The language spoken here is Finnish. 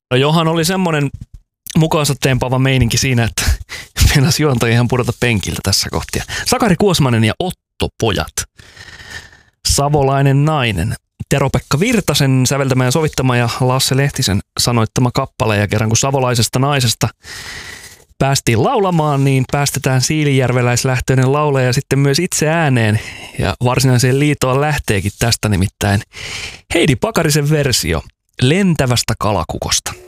No Johan oli semmoinen mukaansa teempaava meininki siinä, että meinasi juontaja ihan pudota penkiltä tässä kohtia. Sakari Kuosmanen ja Otto pojat. Savolainen nainen. Tero-Pekka Virtasen säveltämä ja sovittama ja Lasse Lehtisen sanoittama kappale. Ja kerran kun savolaisesta naisesta päästiin laulamaan, niin päästetään siilijärveläislähtöinen laulaja sitten myös itse ääneen. Ja varsinaiseen liitoon lähteekin tästä nimittäin Heidi Pakarisen versio Lentävästä kalakukosta.